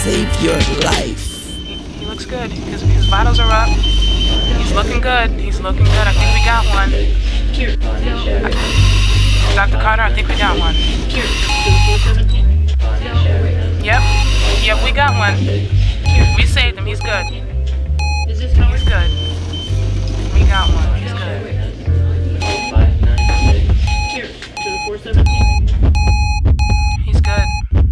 save your life. He looks good. His vitals are up. He's looking good. He's looking good. I think we got one. Dr. Carter, I think we got one. Yep, we got one. We saved him. He's good. He's good. We got one.